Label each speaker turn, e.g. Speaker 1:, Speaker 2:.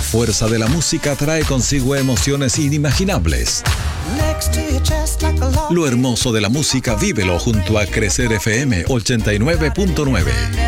Speaker 1: fuerza de la música trae consigo emociones inimaginables. Lo hermoso de la música vívelo junto a Crecer FM 89.9.